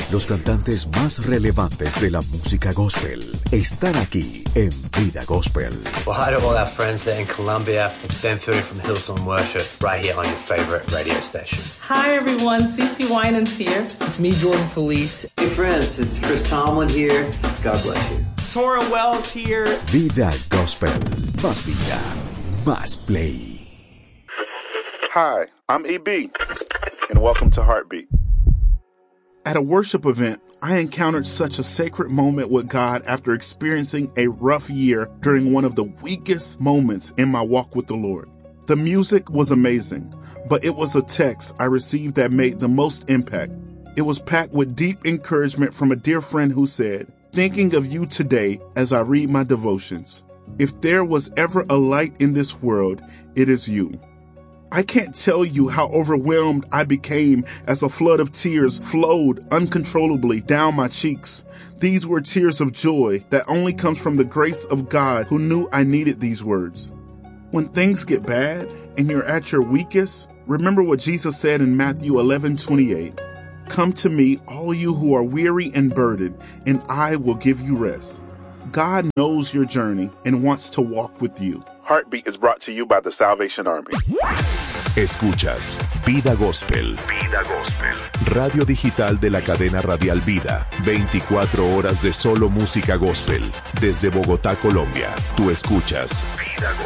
Los cantantes más relevantes de la música gospel están aquí en Vida Gospel. Well, hi to all our friends there in Colombia. It's Ben Fury from Hillsong Worship, right here on your favorite radio station. Hi everyone, CeCe Winans here. It's me, Jordan Felice. Hey friends, it's Chris Tomlin here. God bless you. Tora Wells here. Vida Gospel. Más vida, más play. Hi, I'm EB, and welcome to Heartbeat. At a worship event, I encountered such a sacred moment with God after experiencing a rough year during one of the weakest moments in my walk with the Lord. The music was amazing, but it was a text I received that made the most impact. It was packed with deep encouragement from a dear friend who said, "Thinking of you today as I read my devotions. If there was ever a light in this world, it is you." I can't tell you how overwhelmed I became as a flood of tears flowed uncontrollably down my cheeks. These were tears of joy that only comes from the grace of God who knew I needed these words. When things get bad and you're at your weakest, remember what Jesus said in Matthew 11:28. "Come to me, all you who are weary and burdened, and I will give you rest." God knows your journey and wants to walk with you. Heartbeat is brought to you by the Salvation Army. Escuchas Vida Gospel. Vida Gospel. Radio digital de la cadena radial Vida. 24 horas de solo música gospel. Desde Bogotá, Colombia. Tú escuchas Vida Gospel.